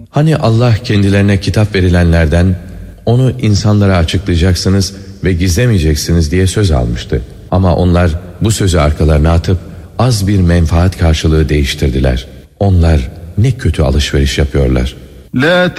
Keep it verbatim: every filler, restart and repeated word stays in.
Hani Allah kendilerine kitap verilenlerden onu insanlara açıklayacaksınız ve gizlemeyeceksiniz diye söz almıştı. Ama onlar bu sözü arkalarına atıp az bir menfaat karşılığı değiştirdiler. Onlar ne kötü alışveriş yapıyorlar. La